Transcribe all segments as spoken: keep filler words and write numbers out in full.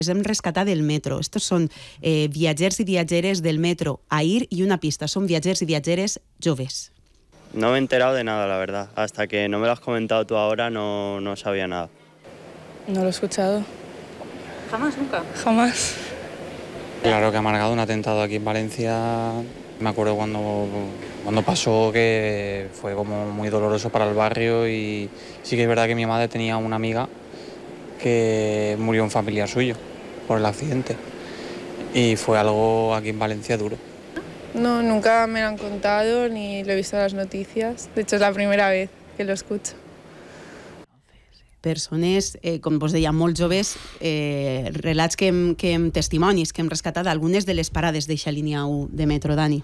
hem rescatat del metro. Estos són eh, viatgers i viatgeres del metro a ir y una pista. Son viatgers y viatgeres joves. No me he enterado de nada, la verdad. Hasta que no me lo has comentado tú ahora, no, no sabía nada. No lo he escuchado. ¿Jamás, nunca? Jamás. Claro que ha amargado un atentado aquí en Valencia. Me acuerdo cuando, cuando pasó, que fue como muy doloroso para el barrio, y sí que es verdad que mi madre tenía una amiga que murió un familiar suyo por el accidente, y fue algo aquí en Valencia duro. No, nunca me lo han contado ni lo he visto en las noticias. De hecho, es la primera vez que lo escucho. Persones, eh, com vos deia, molt joves, eh, relats que hem, que hem testimonis, que hem rescatat algunes de les parades d'eixa línia u de metro, Dani.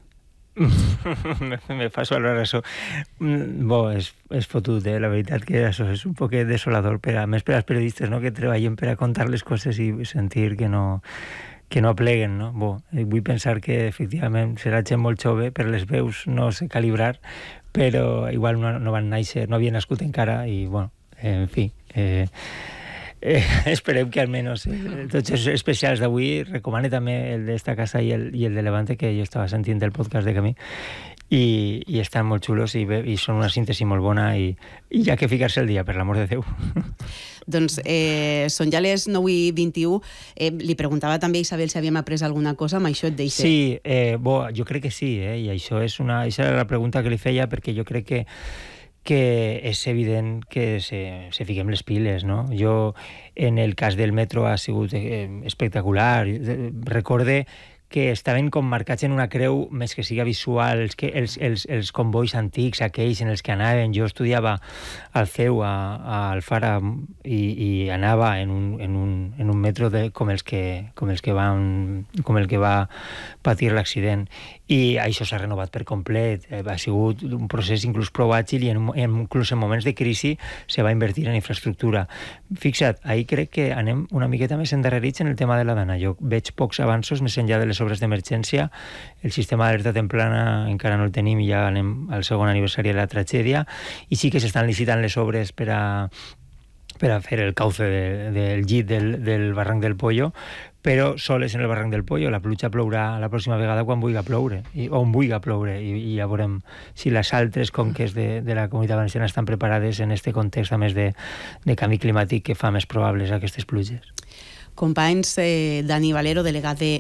Me paso a hablar eso. Bo, és, és fotut, eh? La veritat que això és un poc desolador, per a més per als periodistes, no?, que treballen per a contar les coses i sentir que no, que no pleguen, no? Bo, vull pensar que efectivament serà gent molt jove, per les veus no sé calibrar, però igual no, no van néixer, no havien nascut encara, i bueno, en fi, eh, eh, esperem que almenys eh, tots els especials d'avui, recomane també el d'esta casa i el, i el de Levante, que jo estava sentint el podcast de camí, i, i estan molt xulos i, i són una síntesi molt bona, i, i ja que ficar-se el dia, per l'amor de Déu. Doncs eh, són ja les nou i vint-i-u. Eh, li preguntava també a Isabel si havíem après alguna cosa, amb això et deixo. Sí, eh, bo, jo crec que sí, eh, i això és una, això era la pregunta que li feia, perquè jo crec que que és evident que se, se fiquem les piles, no? Jo, en el cas del metro, ha sigut eh, espectacular. Recorde que estaven com marcats en una creu, més que siga visual, els, que, els, els, els convois antics, aquells en els que anaven. Jo estudiava al C E U, a, a Alfara, i, i anava en un, en un, en un metro de, com, els que, com, els que van, com el que va patir l'accident. I això s'ha renovat per complet. Ha sigut un procés inclús prou àgil, i en, en, inclús en moments de crisi se va invertir en infraestructura. Fixa't, ahir crec que anem una miqueta més endarrerits en el tema de la dana. Jo veig pocs avanços més enllà de les obres d'emergència. El sistema d'alerta temprana encara no el tenim, i ja anem al segon aniversari de la tragèdia, i sí que s'estan licitant les obres per a per a fer el cauce de, del llit del, del barranc del Pollo, però soles en el barranc del Pollo. La pluja plourà la pròxima vegada quan vulgui ploure, i, on vulgui ploure, i, i ja veurem si les altres conques de, de la Comunitat Valenciana estan preparades en aquest context, a més de, de canvi climàtic, que fa més probables aquestes pluges. Companys, eh, Dani Valero, delegat de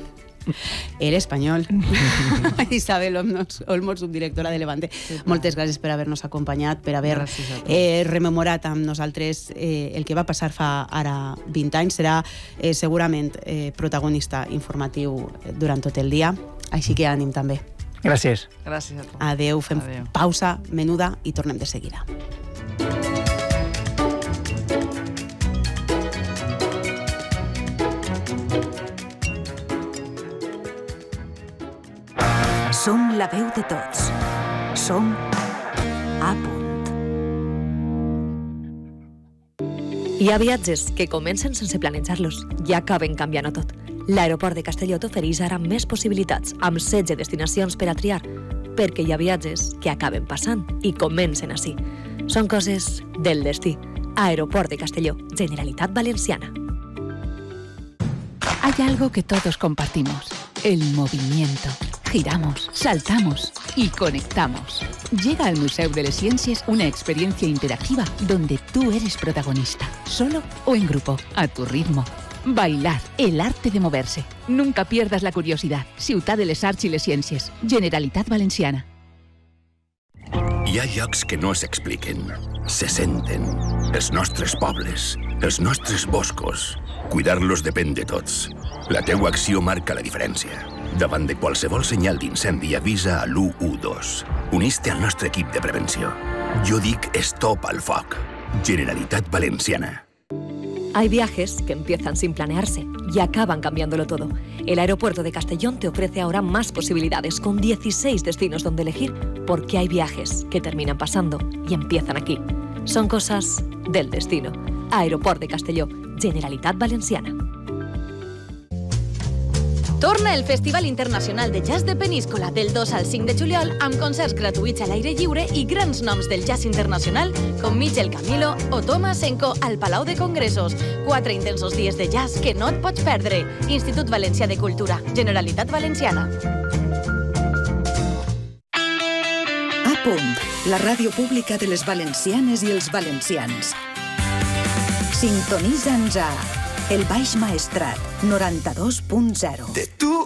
El Espanyol, Isabel Olmos, Olmos, subdirectora de Levante, moltes gràcies per haver-nos acompanyat, per haver eh, rememorat amb nosaltres eh, el que va passar fa ara vint anys. Serà eh, segurament eh, protagonista informatiu durant tot el dia, així que ànim també. Gràcies. Gràcies a tu. Adeu, fem Adeu. Pausa menuda i tornem de seguida. Som la veu de tots. Som a punt. Hi ha viatges que comencen sense planejar-los i acaben canviant-ho tot. L'aeroport de Castelló t'ofereix ara més possibilitats, amb setze destinacions per a triar, perquè hi ha viatges que acaben passant i comencen així. Són coses del destí. Aeroport de Castelló, Generalitat Valenciana. Hay algo que todos compartimos, el movimiento. Giramos, saltamos y conectamos. Llega al Museu de les Ciències una experiencia interactiva donde tú eres protagonista, solo o en grupo, a tu ritmo. Bailar, el arte de moverse. Nunca pierdas la curiosidad. Ciutat de les Arts i les Ciències, Generalitat Valenciana. Hi ha llocs que no s'expliquen, se senten. Els nostres pobles, els nostres boscos. Cuidar-los depèn de tots. La teua acció marca la diferència. Davant de qualsevol senyal d'incendi, avisa a l'u u dos. Unís-te al nostre equip de prevenció. Jo dic stop al foc. Generalitat Valenciana. Hay viajes que empiezan sin planearse y acaban cambiándolo todo. El aeropuerto de Castellón te ofrece ahora más posibilidades, con dieciséis destinos donde elegir, porque hay viajes que terminan pasando y empiezan aquí. Son cosas del destino. Aeroport de Castelló, Generalitat Valenciana. Torna el Festival Internacional de Jazz de Peníscola del dos al cinc de juliol amb concerts gratuïts a l'aire lliure i grans noms del jazz internacional com Michel Camilo o Thomas Senko al Palau de Congressos. Quatre intensos dies de jazz que no et pots perdre. Institut Valencià de Cultura, Generalitat Valenciana. A punt, la ràdio pública de les valencianes i els valencians. Sintonitza'ns a El Baix Maestrat, noranta-dos punt zero.